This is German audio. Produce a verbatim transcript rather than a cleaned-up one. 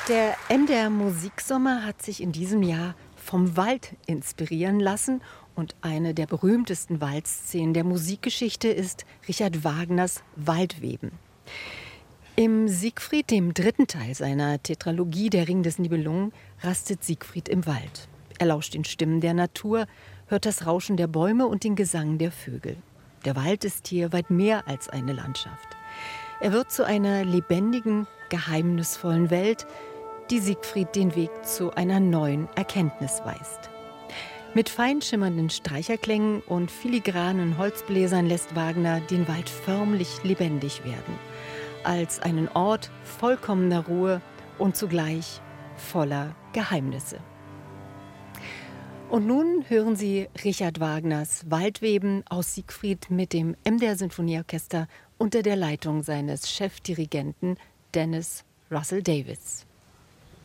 Der M D R Musiksommer hat sich in diesem Jahr vom Wald inspirieren lassen und eine der berühmtesten Waldszenen der Musikgeschichte ist Richard Wagners Waldweben. Im Siegfried, dem dritten Teil seiner Tetralogie Der Ring des Nibelungen, rastet Siegfried im Wald. Er lauscht den Stimmen der Natur, hört das Rauschen der Bäume und den Gesang der Vögel. Der Wald ist hier weit mehr als eine Landschaft. Er wird zu einer lebendigen, geheimnisvollen Welt, die Siegfried den Weg zu einer neuen Erkenntnis weist. Mit fein schimmernden Streicherklängen und filigranen Holzbläsern lässt Wagner den Wald förmlich lebendig werden, als einen Ort vollkommener Ruhe und zugleich voller Geheimnisse. Und nun hören Sie Richard Wagners Waldweben aus Siegfried mit dem M D R Sinfonieorchester unter der Leitung seines Chefdirigenten Dennis Russell Davies.